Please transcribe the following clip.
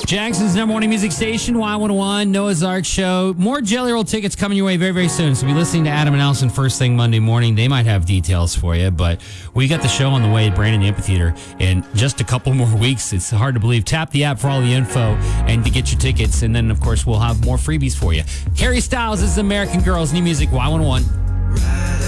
Jackson's number one music station, Y101, Noah's Ark Show. More Jelly Roll tickets coming your way very, very soon. So be listening to Adam and Allison first thing Monday morning. They might have details for you, but we got the show on the way at Brandon Amphitheater in just a couple more weeks. It's hard to believe. Tap the app for all the info and to get your tickets. And then, of course, we'll have more freebies for you. Harry Styles, this is American Girls, new music, Y101.